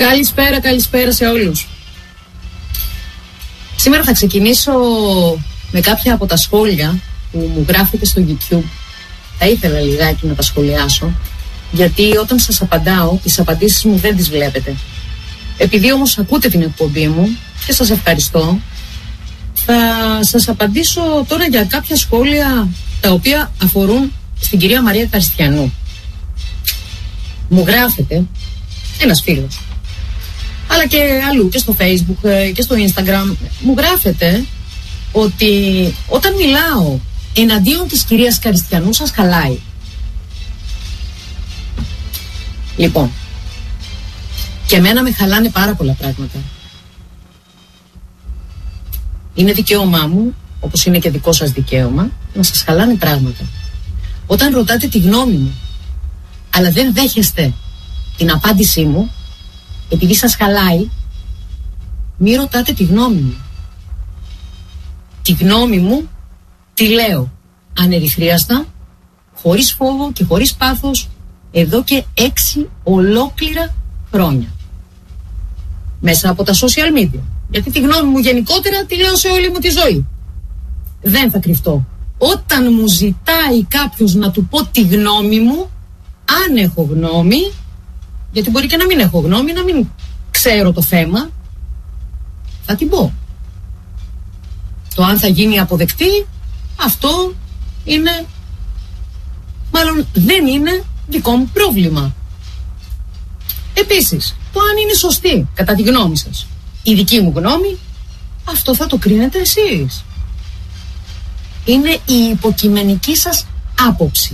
Καλησπέρα σε όλους. Σήμερα θα ξεκινήσω με κάποια από τα σχόλια που μου γράφετε στο YouTube. Θα ήθελα λιγάκι να τα σχολιάσω, γιατί όταν σας απαντάω, τις απαντήσεις μου δεν τις βλέπετε. Επειδή όμως ακούτε την εκπομπή μου και σας ευχαριστώ, θα σας απαντήσω τώρα για κάποια σχόλια τα οποία αφορούν στην κυρία Μαρία Καριστιανού. Μου γράφετε ένας φίλος, αλλά και αλλού, και στο Facebook και στο Instagram, μου γράφετε ότι όταν μιλάω εναντίον της κυρίας Καριστιανού σας χαλάει. Λοιπόν, και εμένα με χαλάνε πάρα πολλά πράγματα. Είναι δικαίωμά μου, όπως είναι και δικό σας δικαίωμα, να σας χαλάνε πράγματα. Όταν ρωτάτε τη γνώμη μου, αλλά δεν δέχεστε την απάντησή μου, επειδή σας χαλάει, μη ρωτάτε τη γνώμη μου. Τη γνώμη μου τη λέω ανερυθρίαστα, χωρίς φόβο και χωρίς πάθος, εδώ και 6 ολόκληρα χρόνια. Μέσα από τα social media. Γιατί τη γνώμη μου γενικότερα τη λέω σε όλη μου τη ζωή. Δεν θα κρυφτώ. Όταν μου ζητάει κάποιος να του πω τη γνώμη μου, αν έχω γνώμη, γιατί μπορεί και να μην έχω γνώμη, να μην ξέρω το θέμα, θα την πω. Το αν θα γίνει αποδεκτή, αυτό είναι, μάλλον δεν είναι δικό μου πρόβλημα. Επίσης, το αν είναι σωστή κατά τη γνώμη σας η δική μου γνώμη, αυτό θα το κρίνετε εσείς. Είναι η υποκειμενική σας άποψη.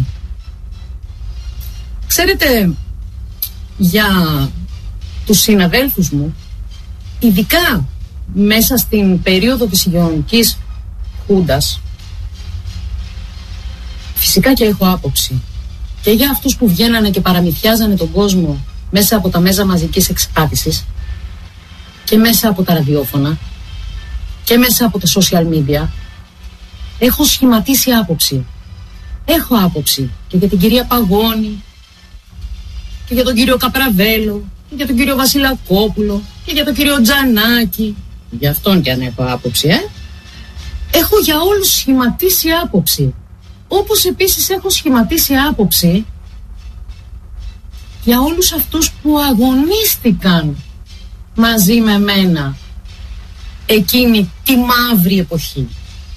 Ξέρετε, για τους συναδέλφους μου, ειδικά μέσα στην περίοδο της υγειονομικής χούντας, φυσικά και έχω άποψη. Και για αυτούς που βγαίνανε και παραμυθιάζανε τον κόσμο μέσα από τα μέσα μαζικής εξαπάτησης και μέσα από τα ραδιόφωνα και μέσα από τα social media, έχω σχηματίσει άποψη. Έχω άποψη και για την κυρία Παγώνη και για τον κύριο Καπραβέλο και για τον κύριο Βασιλακόπουλο και για τον κύριο Τζανάκη. Για αυτόν και αν έχω άποψη, Έχω για όλους σχηματίσει άποψη. Όπως επίσης έχω σχηματίσει άποψη για όλους αυτούς που αγωνίστηκαν μαζί με μένα εκείνη τη μαύρη εποχή.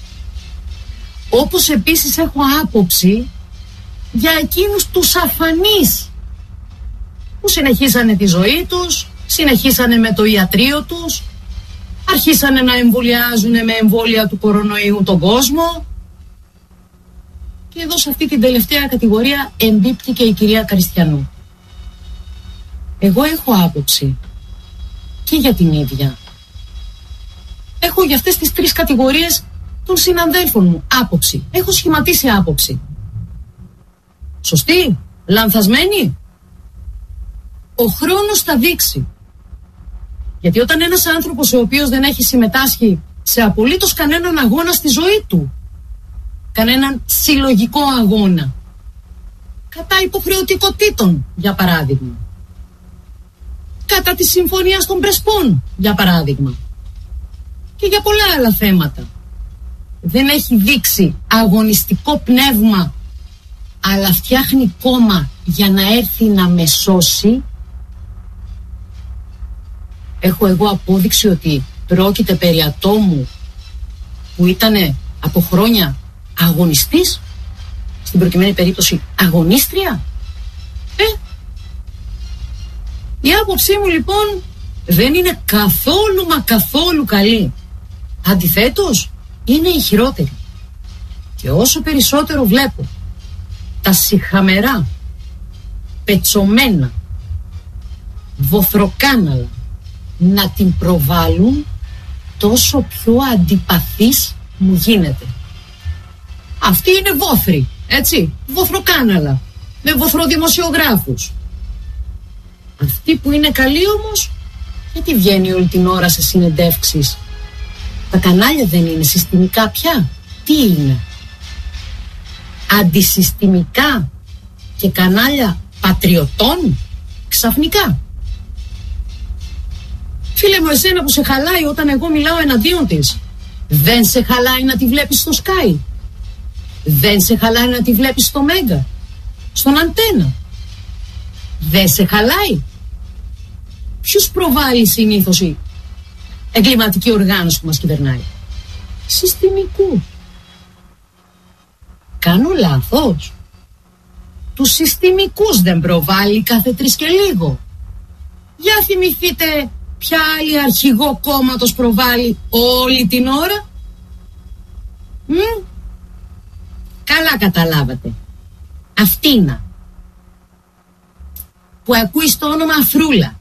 Όπως επίσης έχω άποψη για εκείνους τους αφανείς που συνεχίσανε τη ζωή τους, συνεχίσανε με το ιατρείο τους, αρχίσανε να εμβολιάζουν με εμβόλια του κορονοϊού τον κόσμο. Και εδώ σε αυτή την τελευταία κατηγορία εμπίπτει και η κυρία Καριστιανού. Εγώ έχω άποψη και για την ίδια. Έχω για αυτές τις 3 κατηγορίες των συναδέλφων μου άποψη. Έχω σχηματίσει άποψη. Σωστή, λανθασμένη. Ο χρόνος θα δείξει. Γιατί όταν ένας άνθρωπος ο οποίος δεν έχει συμμετάσχει σε απολύτως κανέναν αγώνα στη ζωή του, κανέναν συλλογικό αγώνα, κατά υποχρεωτικοτήτων για παράδειγμα, κατά τη συμφωνία των Πρεσπών για παράδειγμα, και για πολλά άλλα θέματα, δεν έχει δείξει αγωνιστικό πνεύμα, αλλά φτιάχνει κόμμα για να έρθει να με σώσει, έχω εγώ απόδειξη ότι πρόκειται περί ατόμου που ήταν από χρόνια αγωνιστής, στην προκειμένη περίπτωση αγωνίστρια. Η άποψή μου λοιπόν δεν είναι καθόλου μα καθόλου καλή. Αντιθέτως είναι η χειρότερη. Και όσο περισσότερο βλέπω τα σιχαμερά, πετσωμένα, βοθροκάναλα να την προβάλλουν, τόσο πιο αντιπαθής μου γίνεται. Αυτοί είναι βόθροι, έτσι, βοθροκάναλα, με βοθροδημοσιογράφους. Αυτοί που είναι καλοί όμως, γιατί βγαίνει όλη την ώρα σε συνεντεύξεις? Τα κανάλια δεν είναι συστημικά πια? Τι είναι? Αντισυστημικά και κανάλια πατριωτών ξαφνικά? Φίλε μου, εσένα που σε χαλάει όταν εγώ μιλάω εναντίον της, δεν σε χαλάει να τη βλέπεις στο Sky? Δεν σε χαλάει να τη βλέπεις στο Μέγκα, στον Αντένα? Δεν σε χαλάει? Ποιους προβάλλει συνήθως η εγκληματική οργάνωση που μας κυβερνάει? Συστημικού. Κάνω λάθος? Τους συστημικούς δεν προβάλλει κάθε 3 και λίγο? Για θυμηθείτε ποια άλλη αρχηγό κόμματος προβάλλει όλη την ώρα? Καλά καταλάβατε. Αυτήνα που ακούει το όνομα Αφρούλα.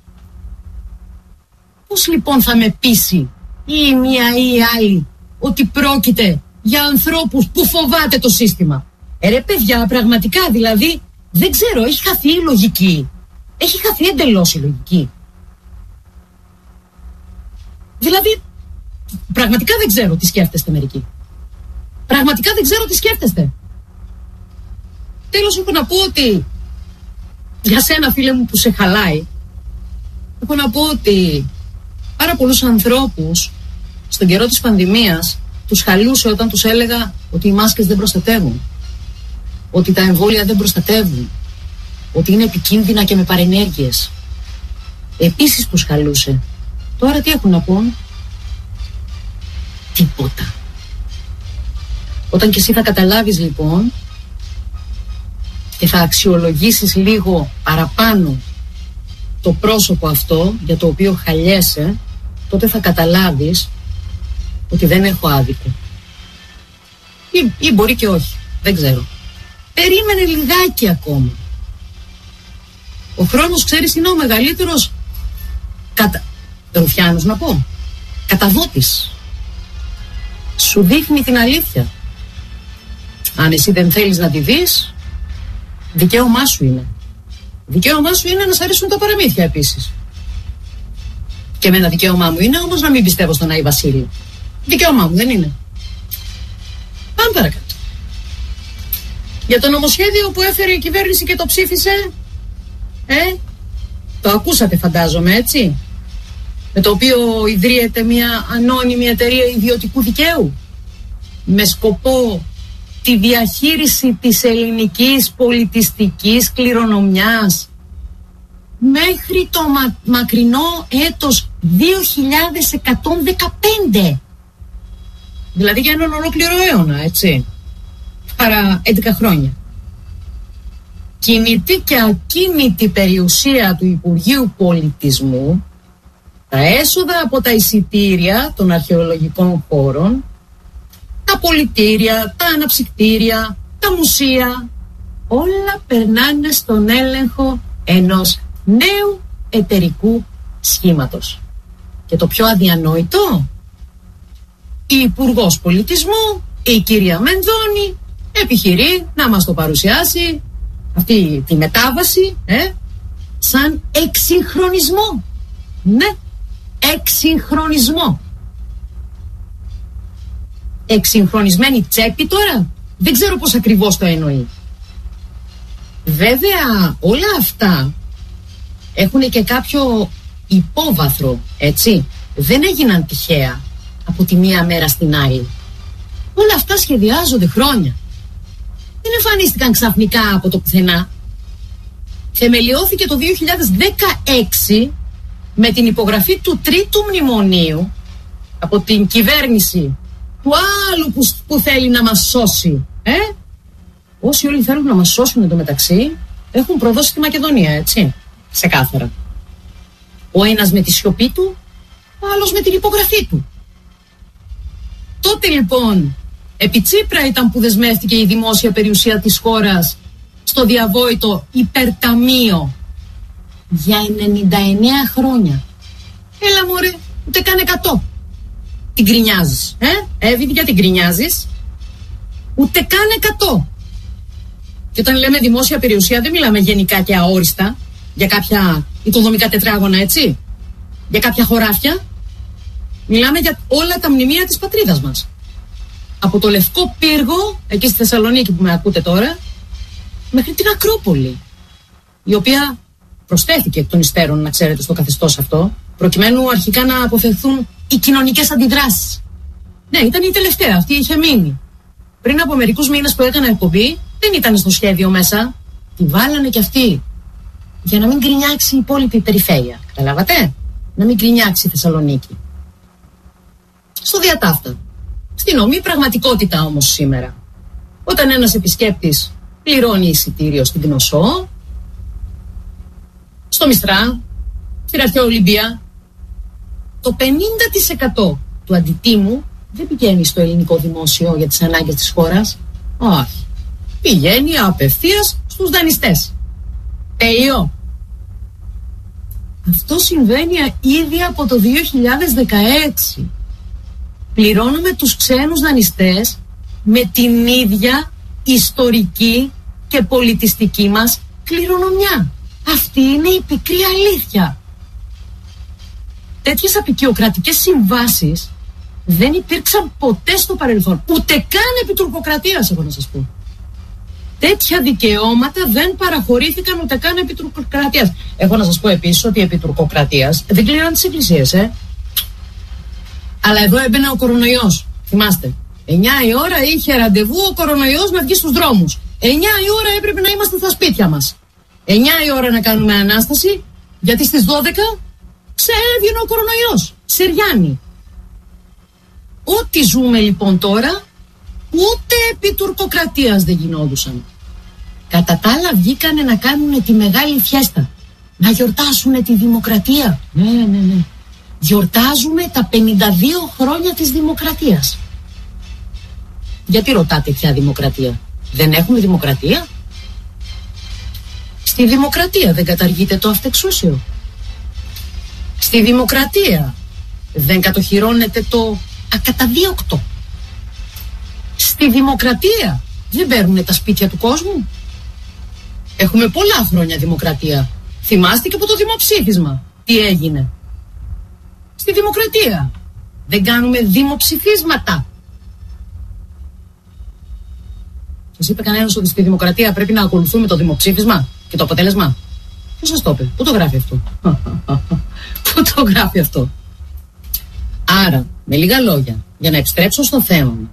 Πώς λοιπόν θα με πείσει ή η μία ή η άλλη ότι πρόκειται για ανθρώπους που φοβάται το σύστημα? Ρε παιδιά, πραγματικά δηλαδή δεν ξέρω, έχει χαθεί η λογική. Έχει χαθεί εντελώς η λογική. Δηλαδή, πραγματικά δεν ξέρω τι σκέφτεστε μερικοί. Πραγματικά δεν ξέρω τι σκέφτεστε. Τέλος, έχω να πω ότι για σένα, φίλε μου, που σε χαλάει, έχω να πω ότι πάρα πολλούς ανθρώπους στον καιρό της πανδημίας τους χαλούσε όταν τους έλεγα ότι οι μάσκες δεν προστατεύουν, ότι τα εμβόλια δεν προστατεύουν, ότι είναι επικίνδυνα και με παρενέργειες. Επίσης τους χαλούσε. Τώρα τι έχουν να πούν? Τίποτα. Όταν και εσύ θα καταλάβεις λοιπόν και θα αξιολογήσεις λίγο παραπάνω το πρόσωπο αυτό για το οποίο χαλιέσαι, τότε θα καταλάβεις ότι δεν έχω άδικο. Ή μπορεί και όχι, δεν ξέρω. Περίμενε λιγάκι ακόμα. Ο χρόνος, ξέρεις, είναι ο μεγαλύτερος Ρουφιάνος να πω, καταδότης. Σου δείχνει την αλήθεια. Αν εσύ δεν θέλεις να τη δεις, δικαίωμά σου είναι. Δικαίωμά σου είναι να σ' αρέσουν τα παραμύθια επίσης. Και εμένα δικαίωμά μου είναι όμως να μην πιστεύω στον Άη Βασίλη. Δικαίωμά μου δεν είναι? Πάμε παρακάτω. Για το νομοσχέδιο που έφερε η κυβέρνηση και το ψήφισε, το ακούσατε φαντάζομαι, έτσι? Με το οποίο ιδρύεται μια ανώνυμη εταιρεία ιδιωτικού δικαίου με σκοπό τη διαχείριση της ελληνικής πολιτιστικής κληρονομιάς μέχρι το μακρινό έτος 2115. Δηλαδή για έναν ολόκληρο αιώνα, έτσι, παρά 11 χρόνια. Κινητή και ακίνητη περιουσία του Υπουργείου Πολιτισμού, τα έσοδα από τα εισιτήρια των αρχαιολογικών χώρων, τα πολιτήρια, τα αναψυκτήρια, τα μουσεία, όλα περνάνε στον έλεγχο ενός νέου εταιρικού σχήματος. Και το πιο αδιανόητο, η Υπουργός Πολιτισμού, η κυρία Μενδώνη, επιχειρεί να μας το παρουσιάσει αυτή τη μετάβαση σαν εξυγχρονισμό. Ναι, εξυγχρονισμό. Εξυγχρονισμένη τσέπη τώρα? Δεν ξέρω πώς ακριβώς το εννοεί. Βέβαια όλα αυτά έχουν και κάποιο υπόβαθρο, έτσι. Δεν έγιναν τυχαία από τη μία μέρα στην άλλη. Όλα αυτά σχεδιάζονται χρόνια. Δεν εμφανίστηκαν ξαφνικά από το πουθενά. Θεμελιώθηκε το 2016 με την υπογραφή του τρίτου μνημονίου από την κυβέρνηση του άλλου που θέλει να μας σώσει. Όσοι όλοι θέλουν να μας σώσουν εντωμεταξύ έχουν προδώσει τη Μακεδονία, έτσι, ξεκάθαρα. Ο ένας με τη σιωπή του, ο άλλος με την υπογραφή του. Τότε λοιπόν επί Τσίπρα ήταν που δεσμεύτηκε η δημόσια περιουσία της χώρας στο διαβόητο υπερταμείο για 99 χρόνια. Έλα μωρέ, ούτε καν 100. Την γκρινιάζεις, Εύη, γιατί την γκρινιάζεις? Ούτε καν 100. Και όταν λέμε δημόσια περιουσία δεν μιλάμε γενικά και αόριστα για κάποια οικοδομικά τετράγωνα, έτσι, για κάποια χωράφια. Μιλάμε για όλα τα μνημεία της πατρίδας μας. Από το Λευκό Πύργο, εκεί στη Θεσσαλονίκη που με ακούτε τώρα, μέχρι την Ακρόπολη, η οποία προσθέθηκε εκ των υστέρων, να ξέρετε, στο καθεστώς αυτό, προκειμένου αρχικά να αποφευθούν οι κοινωνικές αντιδράσεις. Ναι, ήταν η τελευταία, αυτή είχε μείνει. Πριν από μερικούς μήνες που έκανα εκπομπή, δεν ήταν στο σχέδιο μέσα. Τη βάλανε κι αυτή. Για να μην γκρινιάξει η υπόλοιπη περιφέρεια. Καταλάβατε? Να μην γκρινιάξει η Θεσσαλονίκη. Στο διατάφτα. Στην ομή πραγματικότητα όμως σήμερα. Όταν ένας επισκέπτης πληρώνει εισιτήριο στην Κνωσό, στο Μιστρά, στην Αρχαία Ολυμπία, το 50% του αντιτίμου δεν πηγαίνει στο ελληνικό δημόσιο για τις ανάγκες της χώρας. Όχι. Πηγαίνει απευθείας στους δανειστές. Τέλειο. Αυτό συμβαίνει ήδη από το 2016. Πληρώνουμε τους ξένους δανειστές με την ίδια ιστορική και πολιτιστική μας κληρονομιά. Αυτή είναι η πικρή αλήθεια. Τέτοιες απικιοκρατικές συμβάσεις δεν υπήρξαν ποτέ στο παρελθόν. Ούτε καν επί τουρκοκρατίας, έχω να σας πω. Τέτοια δικαιώματα δεν παραχωρήθηκαν ούτε καν επί τουρκοκρατίας. Έχω να σας πω επίσης ότι επί τουρκοκρατίας δεν κλείναν τις εκκλησίες, Αλλά εδώ έμπαινε ο κορονοϊός. Θυμάστε. 9 η ώρα είχε ραντεβού ο κορονοϊός να βγει στους δρόμους. 9 η ώρα έπρεπε να είμαστε στα σπίτια μας. 9 η ώρα να κάνουμε Ανάσταση, γιατί στις 12 ξέβγαινε ο κορονοϊός. Σεριάννη. Ό,τι ζούμε λοιπόν τώρα, ούτε επί τουρκοκρατίας δεν γινόντουσαν. Κατά τα άλλα βγήκανε να κάνουν τη μεγάλη φιέστα. Να γιορτάσουν τη δημοκρατία. Ναι. Γιορτάζουμε τα 52 χρόνια της δημοκρατίας. Γιατί ρωτάτε ποια δημοκρατία? Δεν έχουμε δημοκρατία? Στη δημοκρατία δεν καταργείται το αυτεξούσιο. Στη δημοκρατία δεν κατοχυρώνεται το ακαταδίωκτο. Στη δημοκρατία δεν παίρνουν τα σπίτια του κόσμου. Έχουμε πολλά χρόνια δημοκρατία. Θυμάστε και από το δημοψήφισμα τι έγινε. Στη δημοκρατία δεν κάνουμε δημοψηφίσματα. Σας είπε κανένας ότι στη δημοκρατία πρέπει να ακολουθούμε το δημοψήφισμα και το αποτέλεσμα? Ποιος σας το είπε? Πού το γράφει αυτό? Πού το γράφει αυτό? Άρα, με λίγα λόγια, για να επιστρέψω στο θέμα μου,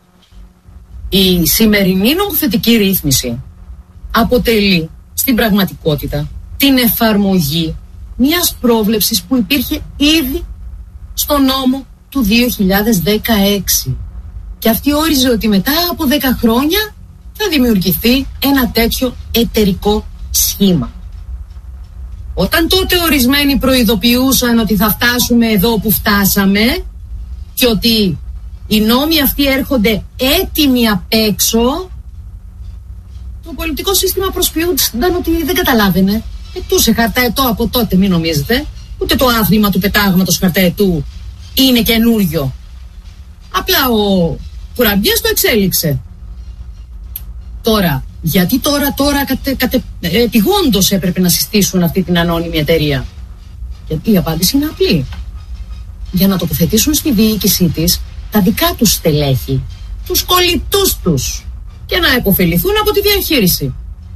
η σημερινή νομοθετική ρύθμιση αποτελεί στην πραγματικότητα την εφαρμογή μιας πρόβλεψης που υπήρχε ήδη στο νόμο του 2016. Και αυτή όριζε ότι μετά από 10 χρόνια θα δημιουργηθεί ένα τέτοιο εταιρικό σχήμα. Όταν τότε ορισμένοι προειδοποιούσαν ότι θα φτάσουμε εδώ που φτάσαμε και ότι οι νόμοι αυτοί έρχονται έτοιμοι απ' έξω, το πολιτικό σύστημα προσποιούνταν ότι δεν καταλάβαινε. Ετούσε χαρταετό από τότε, μην νομίζετε. Ούτε το άθλημα του πετάγματος χαρταετού είναι καινούριο. Απλά ο Κουραμπιές το εξέλιξε. Τώρα, γιατί τώρα επιγόντως έπρεπε να συστήσουν αυτή την ανώνυμη εταιρεία? Γιατί η απάντηση είναι απλή. Για να τοποθετήσουν στη διοίκησή της τα δικά τους στελέχη, τους κολλητούς τους, και να επωφεληθούν από τη διαχείριση.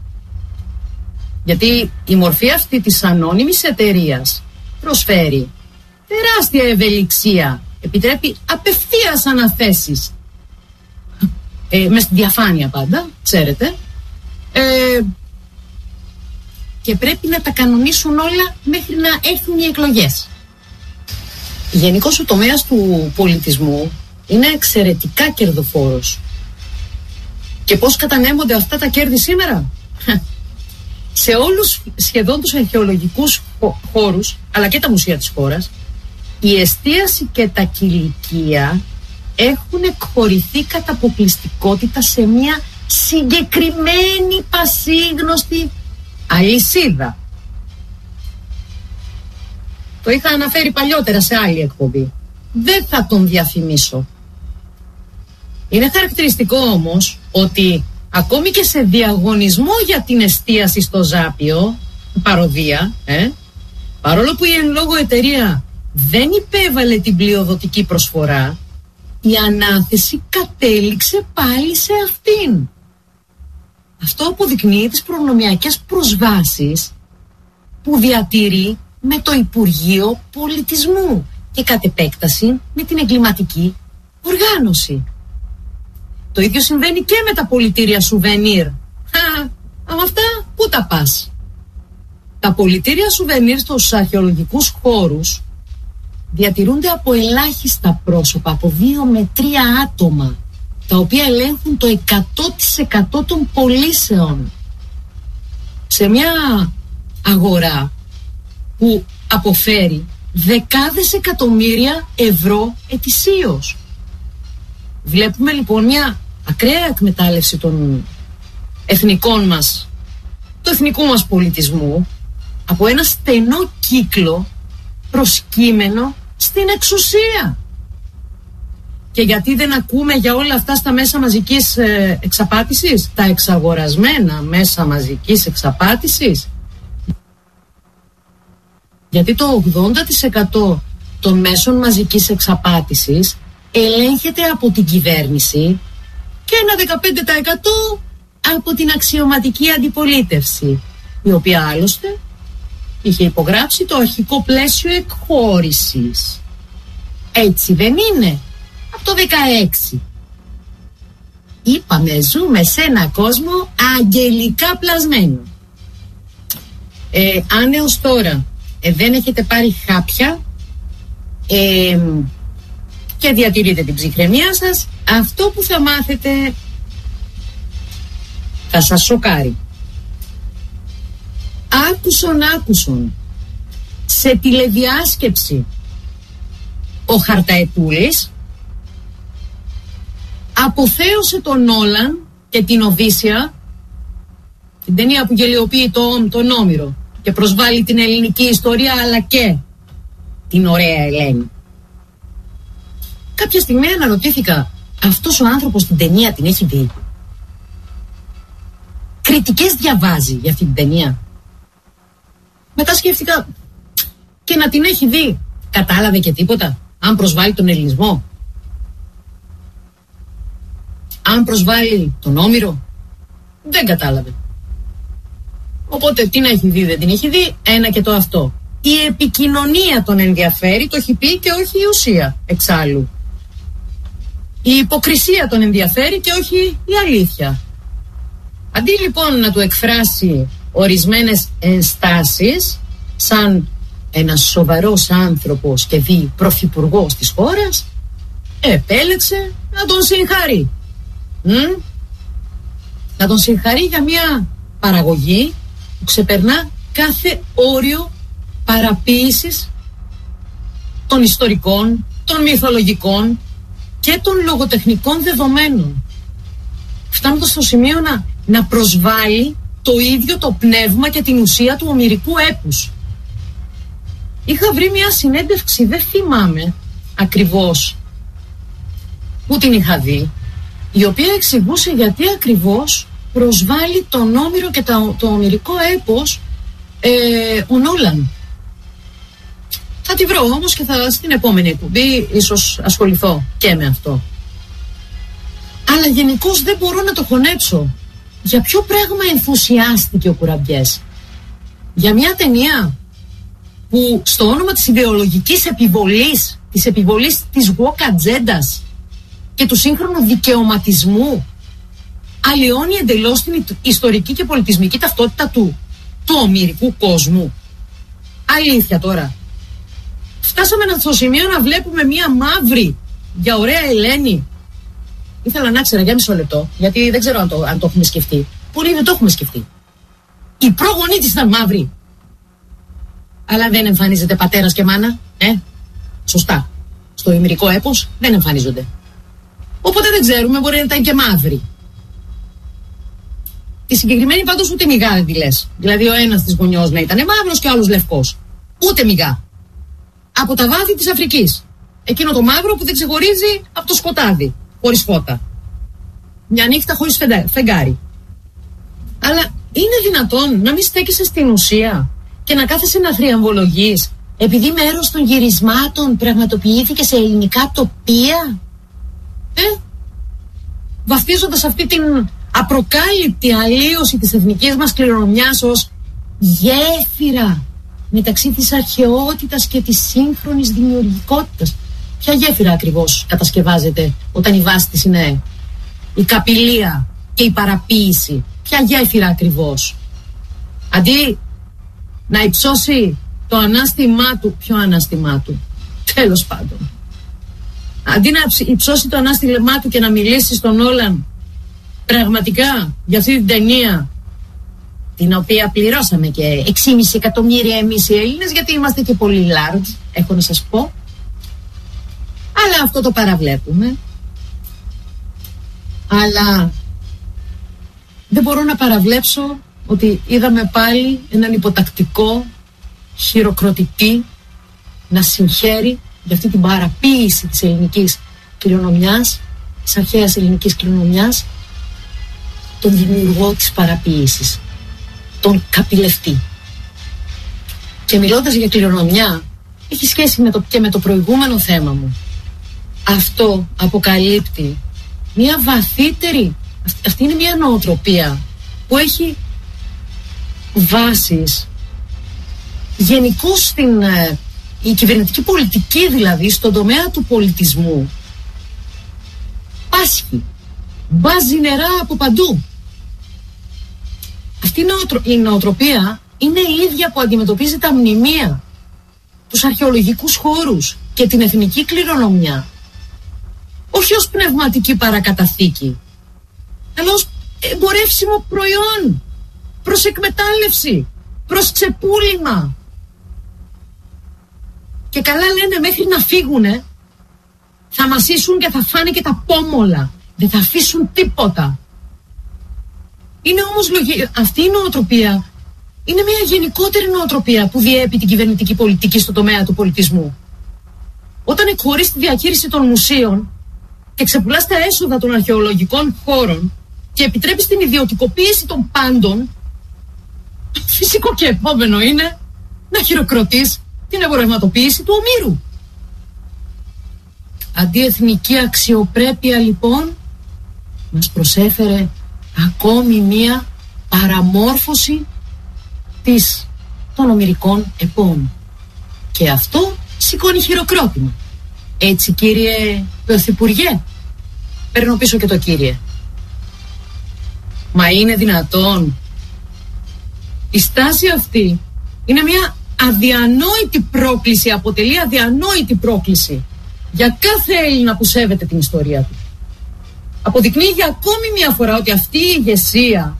Γιατί η μορφή αυτή της ανώνυμης εταιρείας προσφέρει τεράστια ευελιξία, επιτρέπει απευθείας αναθέσεις, με στη διαφάνεια πάντα, ξέρετε, και πρέπει να τα κανονίσουν όλα μέχρι να έρθουν οι εκλογές. Γενικώς ο τομέας του πολιτισμού είναι εξαιρετικά κερδοφόρος. Και πώς κατανέμονται αυτά τα κέρδη σήμερα? Σε όλους σχεδόν τους αρχαιολογικούς χώρους, αλλά και τα μουσεία της χώρας, η εστίαση και τα κηλικεία έχουν εκχωρηθεί κατά αποκλειστικότητα σε μια συγκεκριμένη πασίγνωστη αλυσίδα. Το είχα αναφέρει παλιότερα σε άλλη εκπομπή. Δεν θα τον διαφημίσω. Είναι χαρακτηριστικό όμως ότι ακόμη και σε διαγωνισμό για την εστίαση στο Ζάπιο, παροδία, παρόλο που η εν λόγω εταιρεία δεν υπέβαλε την πλειοδοτική προσφορά, η ανάθεση κατέληξε πάλι σε αυτήν. Αυτό αποδεικνύει τις προνομιακές προσβάσεις που διατηρεί με το Υπουργείο Πολιτισμού και κατ' επέκταση με την εγκληματική οργάνωση. Το ίδιο συμβαίνει και με τα πολιτήρια σουβενίρ. Αλλά αυτά πού τα πας? Τα πολιτήρια σουβενίρ στους αρχαιολογικούς χώρους διατηρούνται από ελάχιστα πρόσωπα, από 2 με 3 άτομα, τα οποία ελέγχουν το 100% των πωλήσεων. Σε μια αγορά που αποφέρει δεκάδες εκατομμύρια ευρώ ετησίως. Βλέπουμε λοιπόν μια ακραία εκμετάλλευση των εθνικών μας, του εθνικού μας πολιτισμού, από ένα στενό κύκλο προσκύμενο στην εξουσία. Και γιατί δεν ακούμε για όλα αυτά στα μέσα μαζικής εξαπάτησης, τα εξαγορασμένα μέσα μαζικής εξαπάτησης? Γιατί το 80% των μέσων μαζικής εξαπάτησης ελέγχεται από την κυβέρνηση και ένα 15% από την αξιωματική αντιπολίτευση, η οποία άλλωστε είχε υπογράψει το αρχικό πλαίσιο εκχώρησης. Έτσι δεν είναι? Από το 16. Είπαμε, ζούμε σε ένα κόσμο αγγελικά πλασμένο. Αν έως τώρα δεν έχετε πάρει χάπια και διατηρείτε την ψυχραιμία σας, αυτό που θα μάθετε θα σας σοκάρει. Άκουσον σε τηλεδιάσκεψη ο Χαρταετούλης αποθέωσε τον Νόλαν και την Οδύσσεια, την ταινία που γελιοποιεί τον Όμηρο και προσβάλλει την ελληνική ιστορία αλλά και την ωραία Ελένη. Κάποια στιγμή αναρωτήθηκα, αυτός ο άνθρωπος την ταινία την έχει δει? Κριτικές διαβάζει για αυτή την ταινία? Μετά σκέφτηκα, και να την έχει δει, κατάλαβε και τίποτα? Αν προσβάλλει τον ελληνισμό, αν προσβάλλει τον Όμηρο, δεν κατάλαβε. Οπότε την έχει δει, δεν την έχει δει, ένα και το αυτό. Η επικοινωνία τον ενδιαφέρει, το έχει πει, και όχι η ουσία εξάλλου. Η υποκρισία τον ενδιαφέρει και όχι η αλήθεια. Αντί λοιπόν να του εκφράσει ορισμένες ενστάσεις σαν ένας σοβαρός άνθρωπος και δι πρωθυπουργός της χώρας, επέλεξε να τον συγχαρεί. Να τον συγχαρεί για μια παραγωγή που ξεπερνά κάθε όριο παραποίησης των ιστορικών, των μυθολογικών και των λογοτεχνικών δεδομένων, φτάνοντας στο σημείο να προσβάλλει το ίδιο το πνεύμα και την ουσία του ομηρικού έπους. Είχα βρει μια συνέντευξη, δεν θυμάμαι ακριβώς που την είχα δει, η οποία εξηγούσε γιατί ακριβώς προσβάλλει τον Όμηρο και το ομηρικό έπος ο Νόλαν. Θα τη βρω όμως και στην επόμενη εκπομπή ίσως ασχοληθώ και με αυτό. Αλλά γενικώς δεν μπορώ να το χωνέψω. Για ποιο πράγμα ενθουσιάστηκε ο Κουραμπιές? Για μια ταινία που στο όνομα της ιδεολογικής επιβολής, της επιβολής της woke ατζέντας και του σύγχρονου δικαιωματισμού αλλοιώνει εντελώς την ιστορική και πολιτισμική ταυτότητα του ομηρικού κόσμου. Αλήθεια τώρα. Φτάσαμε στο σημείο να βλέπουμε μία μαύρη για ωραία Ελένη. Ήθελα να ξέρω για μισό λεπτό, γιατί δεν ξέρω αν το έχουμε σκεφτεί. Πολλοί δεν το έχουμε σκεφτεί. Η πρόγονή της ήταν μαύρη. Αλλά δεν εμφανίζεται πατέρας και μάνα. Σωστά. Στο ημερικό έπος δεν εμφανίζονται. Οπότε δεν ξέρουμε, μπορεί να ήταν και μαύρη. Τη συγκεκριμένη πάντως ούτε μιγά δεν τη λες. Δηλαδή ο ένας της γονιός να ήταν μαύρος και ο άλλος λευκός. Ούτε μιγά. Από τα βάθη της Αφρικής. Εκείνο το μαύρο που δεν ξεχωρίζει από το σκοτάδι. Χωρίς φώτα. Μια νύχτα χωρίς φεγγάρι. Αλλά είναι δυνατόν να μην στέκεσαι στην ουσία και να κάθεσαι να θριαμβολογείς επειδή μέρος των γυρισμάτων πραγματοποιήθηκε σε ελληνικά τοπία? Βαφτίζοντας αυτή την απροκάλυπτη αλλίωση της εθνικής μας κληρονομιάς ως γέφυρα μεταξύ της αρχαιότητας και της σύγχρονης δημιουργικότητας. Ποια γέφυρα ακριβώς κατασκευάζεται όταν η βάση της είναι η καπηλεία και η παραποίηση? Ποια γέφυρα ακριβώς? Αντί να υψώσει το ανάστημά του, ποιο ανάστημά του, τέλος πάντων, αντί να υψώσει το ανάστημά του και να μιλήσει στον Όλαν πραγματικά για αυτή την ταινία, την οποία πληρώσαμε και 6,5 εκατομμύρια εμείς οι Έλληνες, γιατί είμαστε και πολύ large, έχω να σας πω, αλλά αυτό το παραβλέπουμε. Αλλά δεν μπορώ να παραβλέψω ότι είδαμε πάλι έναν υποτακτικό χειροκροτητή να συγχαίρει για αυτή την παραποίηση της ελληνικής κληρονομιάς, της αρχαίας ελληνικής κληρονομιάς, τον δημιουργό της παραποίησης, τον καπηλευτή. Και μιλώντας για κληρονομιά, έχει σχέση και με το προηγούμενο θέμα μου. Αυτό αποκαλύπτει μια βαθύτερη, αυτή είναι μια νοοτροπία που έχει βάσεις γενικώς στην η κυβερνητική πολιτική, δηλαδή στον τομέα του πολιτισμού. Πάσχει, μπάζει νερά από παντού. Αυτή η νοοτροπία είναι η ίδια που αντιμετωπίζει τα μνημεία, τους αρχαιολογικούς χώρους και την εθνική κληρονομιά, όχι ως πνευματική παρακαταθήκη, αλλά ως εμπορεύσιμο προϊόν, προς εκμετάλλευση, προς ξεπούλημα. Και καλά λένε, μέχρι να φύγουνε θα μασίσουν και θα φάνε και τα πόμολα, δεν θα αφήσουν τίποτα. Είναι όμως αυτή η νοοτροπία είναι μια γενικότερη νοοτροπία που διέπει την κυβερνητική πολιτική στο τομέα του πολιτισμού. Όταν εκχωρείς τη διαχείριση των μουσείων και ξεπουλάς τα έσοδα των αρχαιολογικών χώρων και επιτρέπεις την ιδιωτικοποίηση των πάντων, φυσικό και επόμενο είναι να χειροκροτείς την εμπορευματοποίηση του ομήρου. Αντιεθνική αξιοπρέπεια, λοιπόν, μας προσέφερε ακόμη μία παραμόρφωση των ομηρικών επών. Και αυτό σηκώνει χειροκρότημα. Έτσι, κύριε Πρωθυπουργέ? Παίρνω πίσω και το κύριε. Μα είναι δυνατόν? Η στάση αυτή είναι μια αδιανόητη πρόκληση, αποτελεί αδιανόητη πρόκληση για κάθε Έλληνα που σέβεται την ιστορία του. Αποδεικνύει για ακόμη μια φορά ότι αυτή η ηγεσία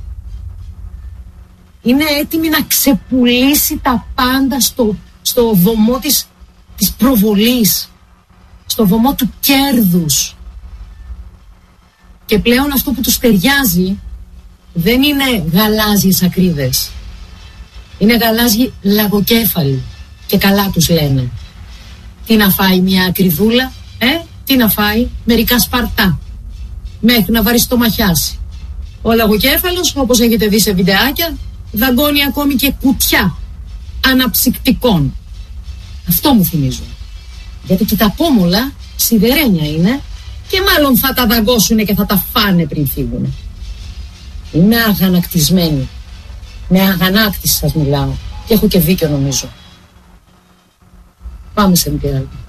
είναι έτοιμη να ξεπουλήσει τα πάντα στο βωμό της προβολής, στο βωμό του κέρδους. Και πλέον αυτό που τους ταιριάζει δεν είναι γαλάζιες ακρίδες, είναι γαλάζιοι λαγοκέφαλοι, και καλά τους λένε. Τι να φάει μια ακριδούλα, τι να φάει μερικά σπαρτά, μέχρι να βαριστομαχιάσει. Ο λαγοκέφαλος, όπως έχετε δει σε βιντεάκια, δαγκώνει ακόμη και κουτιά αναψυκτικών. Αυτό μου θυμίζουν. Γιατί και τα πόμολα σιδερένια είναι και μάλλον θα τα δαγκώσουν και θα τα φάνε πριν φύγουν. Είμαι αγανακτισμένη. Με αγανάκτηση σας μιλάω. Και έχω και δίκιο, νομίζω. Πάμε σε μια άλλη.